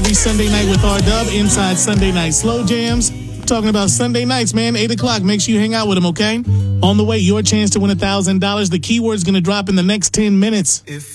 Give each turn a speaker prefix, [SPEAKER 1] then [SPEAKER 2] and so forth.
[SPEAKER 1] every Sunday night with R-Dub inside Sunday Night Slow Jams. Talking about Sunday nights, man, 8 o'clock. Make sure you hang out with him, okay? On the way, your chance to win $1,000. The keyword's going to drop in the next 10 minutes.